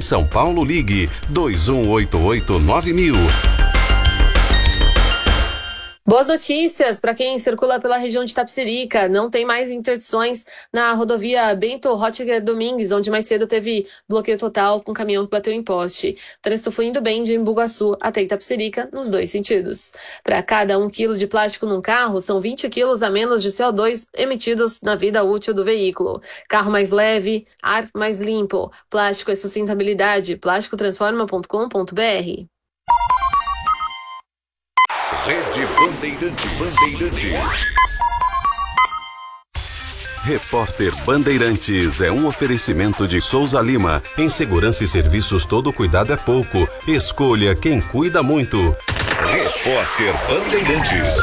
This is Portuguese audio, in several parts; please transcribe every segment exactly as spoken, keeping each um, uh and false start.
São Paulo, ligue dois um oito oito nove mil. Boas notícias para quem circula pela região de Itapecerica. Não tem mais interdições na rodovia Bento Rottiger Domingues, onde mais cedo teve bloqueio total com caminhão que bateu em poste. Trânsito fluindo bem de Embu-Guaçu até Itapecerica, nos dois sentidos. Para cada um quilo de plástico num carro, são vinte quilos a menos de C O dois emitidos na vida útil do veículo. Carro mais leve, ar mais limpo. Plástico é sustentabilidade. plástico transforma ponto com ponto b r. Rede Bandeirante Bandeirantes. Repórter Bandeirantes é um oferecimento de Souza Lima. Em segurança e serviços, todo cuidado é pouco. Escolha quem cuida muito. Repórter Bandeirantes.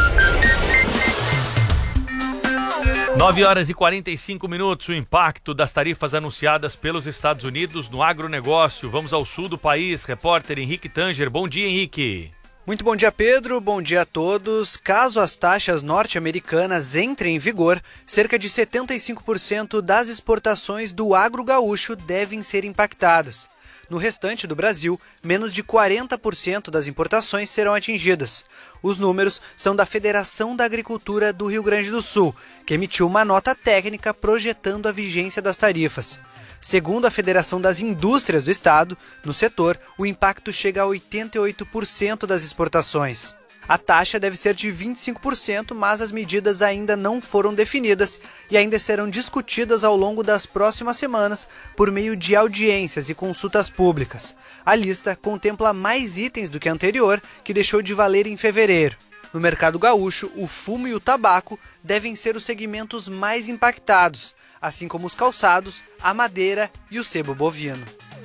nove horas e quarenta e cinco minutos, o impacto das tarifas anunciadas pelos Estados Unidos no agronegócio. Vamos ao sul do país. Repórter Henrique Tanger. Bom dia, Henrique. Muito bom dia, Pedro. Bom dia a todos. Caso as taxas norte-americanas entrem em vigor, cerca de setenta e cinco por cento das exportações do agro gaúcho devem ser impactadas. No restante do Brasil, menos de quarenta por cento das importações serão atingidas. Os números são da Federação da Agricultura do Rio Grande do Sul, que emitiu uma nota técnica projetando a vigência das tarifas. Segundo a Federação das Indústrias do Estado, no setor, o impacto chega a oitenta e oito por cento das exportações. A taxa deve ser de vinte e cinco por cento, mas as medidas ainda não foram definidas e ainda serão discutidas ao longo das próximas semanas por meio de audiências e consultas públicas. A lista contempla mais itens do que a anterior, que deixou de valer em fevereiro. No mercado gaúcho, o fumo e o tabaco devem ser os segmentos mais impactados, assim como os calçados, a madeira e o sebo bovino.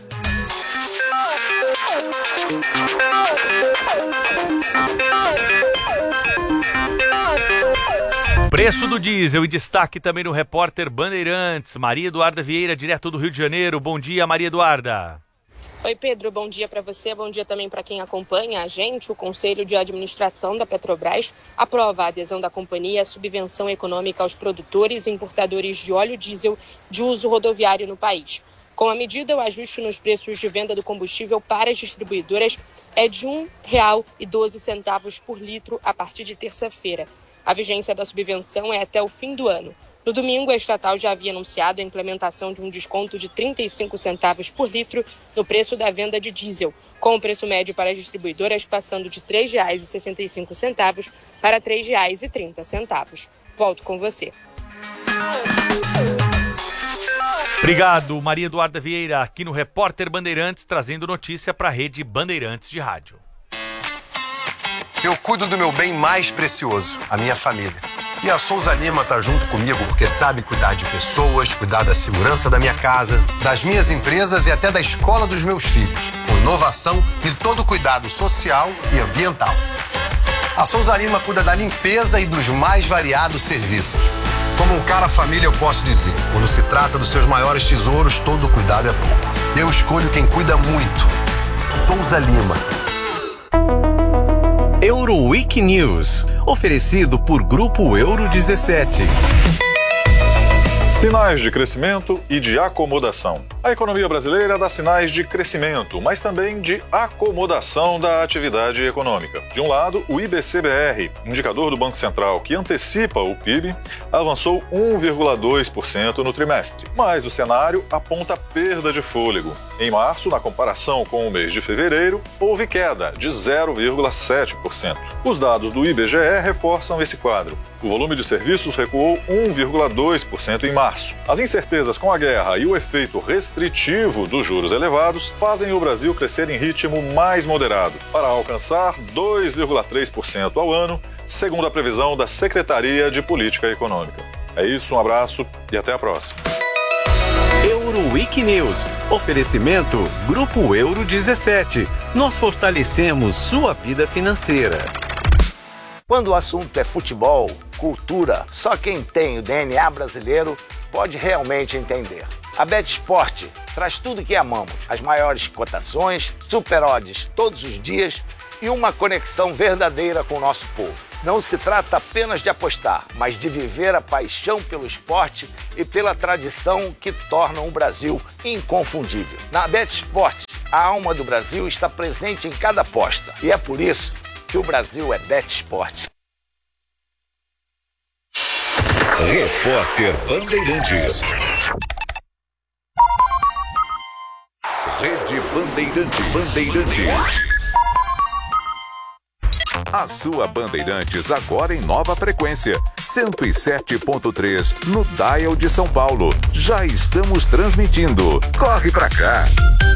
Preço do diesel e destaque também no Repórter Bandeirantes. Maria Eduarda Vieira, direto do Rio de Janeiro. Bom dia, Maria Eduarda. Oi, Pedro, bom dia para você, bom dia também para quem acompanha a gente. O Conselho de Administração da Petrobras aprova a adesão da companhia à subvenção econômica aos produtores e importadores de óleo diesel de uso rodoviário no país. Com a medida, o ajuste nos preços de venda do combustível para as distribuidoras é de um real e doze centavos por litro a partir de terça-feira. A vigência da subvenção é até o fim do ano. No domingo, a estatal já havia anunciado a implementação de um desconto de trinta e cinco centavos por litro no preço da venda de diesel, com o preço médio para as distribuidoras passando de três reais e sessenta e cinco centavos para três reais e trinta centavos. Volto com você. Obrigado, Maria Eduarda Vieira, aqui no Repórter Bandeirantes, trazendo notícia para a Rede Bandeirantes de Rádio. Eu cuido do meu bem mais precioso, a minha família. E a Souza Lima tá junto comigo porque sabe cuidar de pessoas, cuidar da segurança da minha casa, das minhas empresas e até da escola dos meus filhos, com inovação e todo cuidado social e ambiental. A Souza Lima cuida da limpeza e dos mais variados serviços. Como um cara família, eu posso dizer, quando se trata dos seus maiores tesouros, todo cuidado é pouco. Eu escolho quem cuida muito. Souza Lima. Euroweek News, oferecido por Grupo Euro dezessete. Sinais de crescimento e de acomodação. A economia brasileira dá sinais de crescimento, mas também de acomodação da atividade econômica. De um lado, o I B C B R, indicador do Banco Central que antecipa o P I B, avançou um vírgula dois por cento no trimestre, mas o cenário aponta perda de fôlego. Em março, na comparação com o mês de fevereiro, houve queda de zero vírgula sete por cento. Os dados do I B G E reforçam esse quadro. O volume de serviços recuou um vírgula dois por cento em março. As incertezas com a guerra e o efeito restritivo dos juros elevados fazem o Brasil crescer em ritmo mais moderado, para alcançar dois vírgula três por cento ao ano, segundo a previsão da Secretaria de Política Econômica. É isso, um abraço e até a próxima. Euroweek News, oferecimento Grupo Euro dezessete. Nós fortalecemos sua vida financeira. Quando o assunto é futebol, cultura, só quem tem o D N A brasileiro pode realmente entender. A BetSport traz tudo que amamos, as maiores cotações, super odds todos os dias e uma conexão verdadeira com o nosso povo. Não se trata apenas de apostar, mas de viver a paixão pelo esporte e pela tradição que tornam o Brasil inconfundível. Na BetSport, A alma do Brasil está presente em cada aposta. E é por isso que o Brasil é Betsport. Repórter Bandeirantes. Rede Bandeirantes. Bandeirantes. A sua Bandeirantes agora em nova frequência, cento e sete ponto três no Dial de São Paulo. Já estamos transmitindo. Corre pra cá.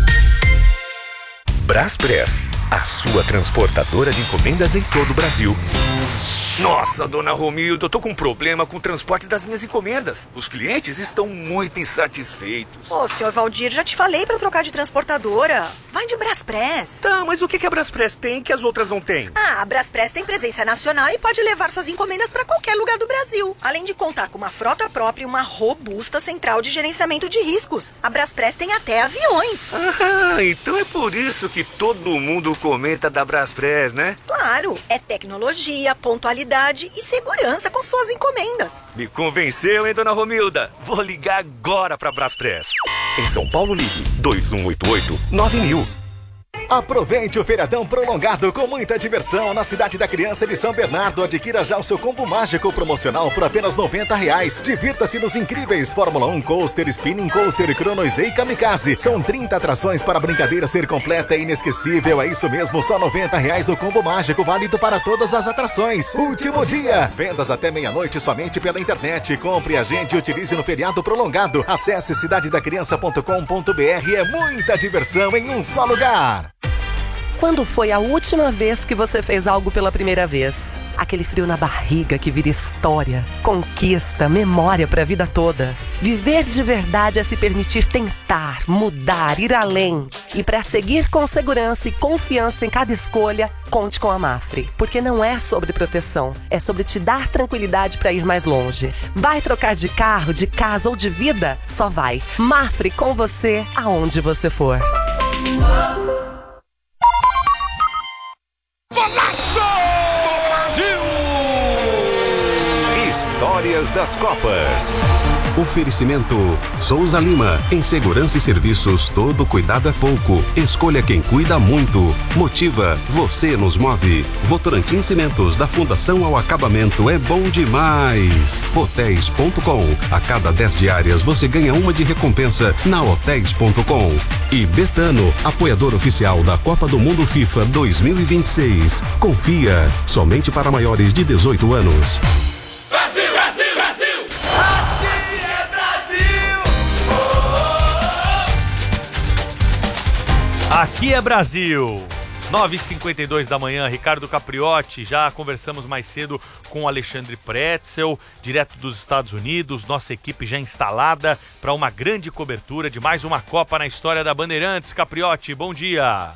Braspress, a sua transportadora de encomendas em todo o Brasil. Nossa, dona Romilda, eu tô com um problema com o transporte das minhas encomendas. Os clientes estão muito insatisfeitos. Ô, senhor Valdir, já te falei pra trocar de transportadora. Vai de Braspress. Tá, mas o que que a Braspress tem que as outras não têm? Ah, a Braspress tem presença nacional e pode levar suas encomendas pra qualquer lugar do Brasil. Além de contar com uma frota própria e uma robusta central de gerenciamento de riscos. A Braspress tem até aviões. Ah, então é por isso que todo mundo comenta da Braspress, né? Claro, é tecnologia, pontualidade e segurança com suas encomendas. Me convenceu, hein, dona Romilda? Vou ligar agora pra Braspress. Em São Paulo, ligue dois um oito oito nove mil. Aproveite o feriadão prolongado com muita diversão na Cidade da Criança de São Bernardo. Adquira já o seu combo mágico promocional por apenas noventa reais. Divirta-se nos incríveis Fórmula um Coaster, Spinning Coaster, Chronoise e Kamikaze. São trinta atrações para a brincadeira ser completa e inesquecível. É isso mesmo, só noventa reais do combo mágico, válido para todas as atrações. Último dia, vendas até meia-noite somente pela internet. Compre, agende e utilize no feriado prolongado. Acesse cidade da criança ponto com ponto br. É muita diversão em um só lugar. Quando foi a última vez que você fez algo pela primeira vez? Aquele frio na barriga que vira história, conquista, memória para a vida toda. Viver de verdade é se permitir tentar, mudar, ir além. E para seguir com segurança e confiança em cada escolha, conte com a Mafre. Porque não é sobre proteção, é sobre te dar tranquilidade para ir mais longe. Vai trocar de carro, de casa ou de vida? Só vai. Mafre com você, aonde você for. Golaço do Brasil! Histórias das Copas. Oferecimento Souza Lima. Em segurança e serviços, todo cuidado é pouco. Escolha quem cuida muito. Motiva, você nos move. Votorantim Cimentos, da fundação ao acabamento, é bom demais. Hotéis ponto com. A cada dez diárias você ganha uma de recompensa na hotéis ponto com. E Betano, apoiador oficial da Copa do Mundo FIFA dois mil e vinte e seis. Confia, somente para maiores de dezoito anos. Brasil, Brasil, Brasil! Aqui é Brasil! Aqui é Brasil! nove e cinquenta e dois da manhã, Ricardo Capriotti, já conversamos mais cedo com o Alexandre Pretzel, direto dos Estados Unidos, nossa equipe já instalada para uma grande cobertura de mais uma Copa na história da Bandeirantes. Capriotti, bom dia!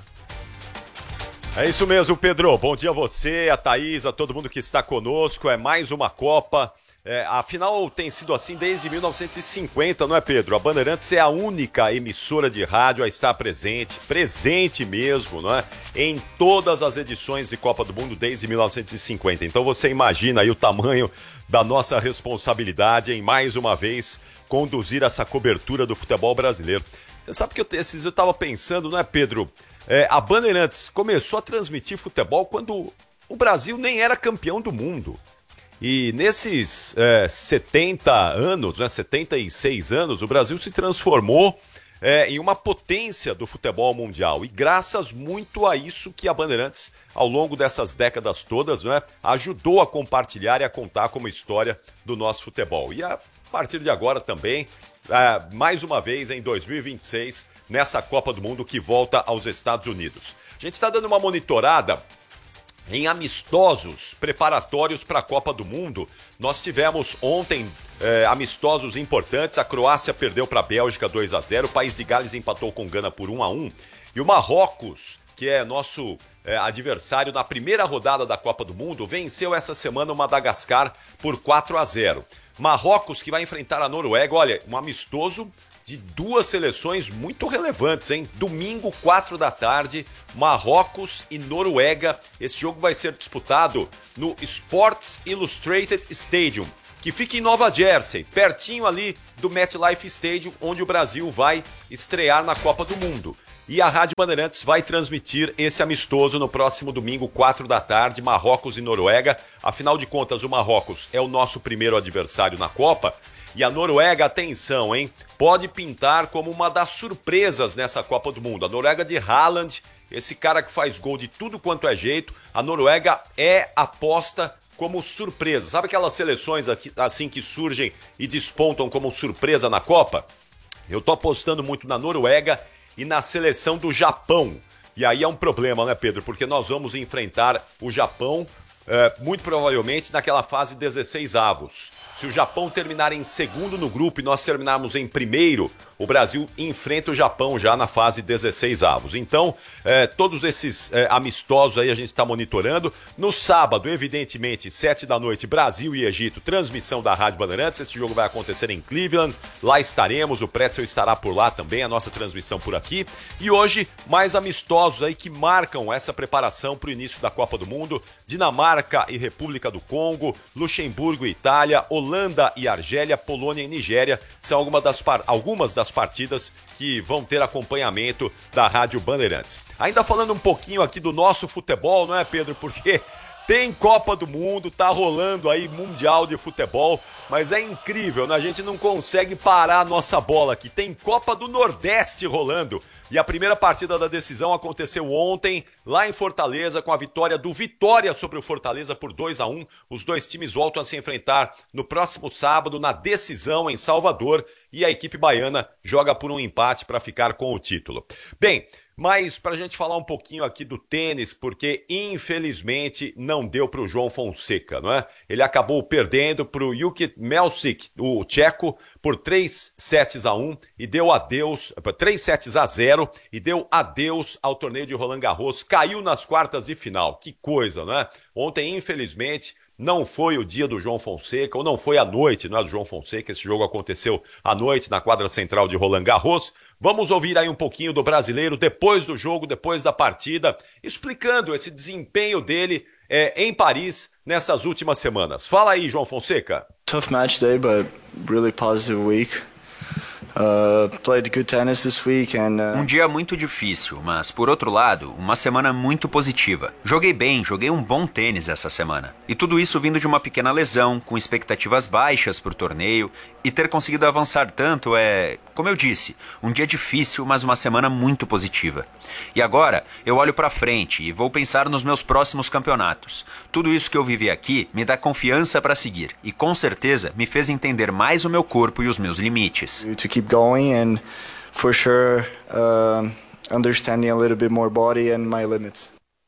É isso mesmo, Pedro. Bom dia a você, a Thaís, a todo mundo que está conosco. É mais uma Copa. É, afinal, tem sido assim desde mil novecentos e cinquenta, não é, Pedro? A Bandeirantes é a única emissora de rádio a estar presente, presente mesmo, não é? Em todas as edições de Copa do Mundo desde mil novecentos e cinquenta. Então você imagina aí o tamanho da nossa responsabilidade em, mais uma vez, conduzir essa cobertura do futebol brasileiro. Você sabe que eu, esses dias eu estava pensando, não é, Pedro? É, a Bandeirantes começou a transmitir futebol quando o Brasil nem era campeão do mundo. E nesses é, setenta anos, né, setenta e seis anos, o Brasil se transformou é, em uma potência do futebol mundial. E graças muito a isso que a Bandeirantes, ao longo dessas décadas todas, né, ajudou a compartilhar e a contar como história do nosso futebol. E a partir de agora também, é, mais uma vez em dois mil e vinte e seis, nessa Copa do Mundo que volta aos Estados Unidos. A gente está dando uma monitorada em amistosos preparatórios para a Copa do Mundo. Nós tivemos ontem é, amistosos importantes. A Croácia perdeu para a Bélgica dois a zero, o País de Gales empatou com Gana por um a um e o Marrocos, que é nosso é, adversário na primeira rodada da Copa do Mundo, venceu essa semana o Madagascar por quatro a zero. Marrocos que vai enfrentar a Noruega, olha, um amistoso de duas seleções muito relevantes, hein? Domingo, quatro da tarde, Marrocos e Noruega. Esse jogo vai ser disputado no Sports Illustrated Stadium, que fica em Nova Jersey, pertinho ali do MetLife Stadium, onde o Brasil vai estrear na Copa do Mundo. E a Rádio Bandeirantes vai transmitir esse amistoso no próximo domingo, quatro da tarde, Marrocos e Noruega. Afinal de contas, o Marrocos é o nosso primeiro adversário na Copa. E a Noruega, atenção, hein? Pode pintar como uma das surpresas nessa Copa do Mundo. A Noruega de Haaland, esse cara que faz gol de tudo quanto é jeito. A Noruega é aposta como surpresa. Sabe aquelas seleções aqui, assim que surgem e despontam como surpresa na Copa? Eu tô apostando muito na Noruega e na seleção do Japão. E aí é um problema, né, Pedro? Porque nós vamos enfrentar o Japão, é, muito provavelmente, naquela fase dezesseis avos. Se o Japão terminar em segundo no grupo e nós terminarmos em primeiro, o Brasil enfrenta o Japão já na fase dezesseis avos. Então, é, todos esses é, amistosos aí a gente está monitorando. No sábado, evidentemente, sete da noite, Brasil e Egito, transmissão da Rádio Bandeirantes. Esse jogo vai acontecer em Cleveland. Lá estaremos, o Pretzel estará por lá também, a nossa transmissão por aqui. E hoje, mais amistosos aí que marcam essa preparação para o início da Copa do Mundo. Dinamarca e República do Congo, Luxemburgo e Itália, Holanda e Argélia, Polônia e Nigéria são algumas das, par... algumas das partidas que vão ter acompanhamento da Rádio Bandeirantes. Ainda falando um pouquinho aqui do nosso futebol, não é, Pedro? Porque tem Copa do Mundo, tá rolando aí Mundial de Futebol, mas é incrível, né? A gente não consegue parar a nossa bola aqui. Tem Copa do Nordeste rolando. E a primeira partida da decisão aconteceu ontem, lá em Fortaleza, com a vitória do Vitória sobre o Fortaleza por dois a um. Os dois times voltam a se enfrentar no próximo sábado, na decisão em Salvador, e a equipe baiana joga por um empate para ficar com o título. Bem, mas para a gente falar um pouquinho aqui do tênis, porque infelizmente não deu para o João Fonseca, não é? Ele acabou perdendo para o Jukit Melsik, o tcheco, por três sets a um e deu adeus, três sets a zero e deu adeus ao torneio de Roland Garros. Caiu nas quartas de final. Que coisa, né? Ontem, infelizmente, não foi o dia do João Fonseca, ou não foi a noite, não é, do João Fonseca. Esse jogo aconteceu à noite na quadra central de Roland Garros. Vamos ouvir aí um pouquinho do brasileiro depois do jogo, depois da partida, explicando esse desempenho dele é, em Paris nessas últimas semanas. Fala aí, João Fonseca. Tough match day, but really positive week. Uh, played good tennis this week and, uh... Um dia muito difícil, mas por outro lado, uma semana muito positiva. Joguei bem, joguei um bom tênis essa semana. E tudo isso vindo de uma pequena lesão, com expectativas baixas pro torneio, e ter conseguido avançar tanto é, como eu disse, um dia difícil, mas uma semana muito positiva. E agora, eu olho pra frente e vou pensar nos meus próximos campeonatos. Tudo isso que eu vivi aqui me dá confiança para seguir, e com certeza me fez entender mais o meu corpo e os meus limites. To keep going and for sure uh, understanding a little bit more body and my limits.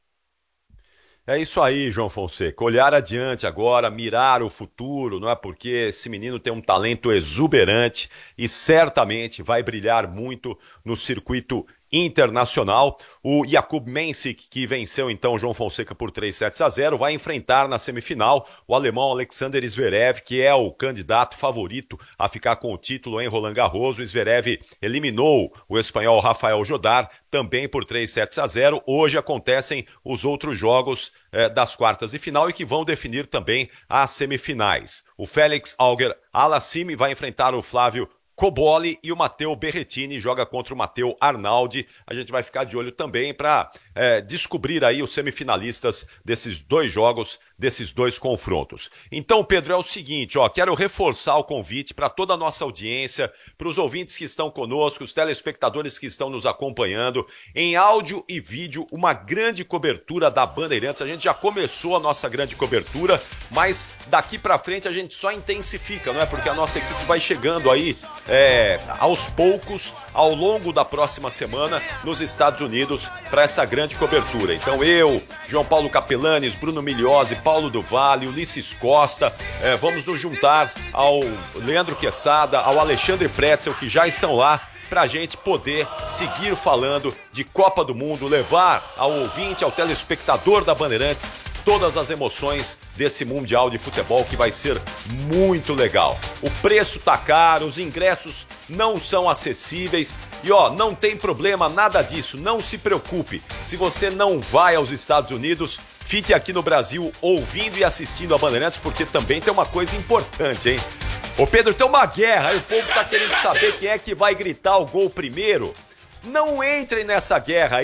É isso aí, João Fonseca. Olhar adiante agora, mirar o futuro, não é? Porque esse menino tem um talento exuberante e certamente vai brilhar muito no circuito internacional. O Jakub Mensik, que venceu então o João Fonseca por três sets a zero, vai enfrentar na semifinal o alemão Alexander Zverev, que é o candidato favorito a ficar com o título em Roland Garros. O Zverev eliminou o espanhol Rafael Jodar também por três sets a zero. Hoje acontecem os outros jogos eh, das quartas de final e que vão definir também as semifinais. O Félix Auger-Aliassime vai enfrentar o Flávio Cobolli e o Matteo Berrettini joga contra o Matteo Arnaldi. A gente vai ficar de olho também para é, descobrir aí os semifinalistas desses dois jogos, desses dois confrontos. Então, Pedro, é o seguinte, ó, quero reforçar o convite para toda a nossa audiência, para os ouvintes que estão conosco, os telespectadores que estão nos acompanhando, em áudio e vídeo, uma grande cobertura da Bandeirantes. A gente já começou a nossa grande cobertura, mas daqui para frente a gente só intensifica, não é? Porque a nossa equipe vai chegando aí É, aos poucos, ao longo da próxima semana, nos Estados Unidos, para essa grande cobertura. Então eu, João Paulo Capelanes, Bruno Migliozzi, Paulo do Vale, Ulisses Costa, é, vamos nos juntar ao Leandro Quesada, ao Alexandre Pretzel, que já estão lá, para a gente poder seguir falando de Copa do Mundo, levar ao ouvinte, ao telespectador da Bandeirantes, todas as emoções desse Mundial de Futebol que vai ser muito legal. O preço tá caro, os ingressos não são acessíveis e ó, não tem problema nada disso, não se preocupe. Se você não vai aos Estados Unidos, fique aqui no Brasil ouvindo e assistindo a Bandeirantes, porque também tem uma coisa importante, hein? Ô Pedro, tem uma guerra, aí o povo tá querendo saber quem é que vai gritar o gol primeiro. Não entrem nessa guerra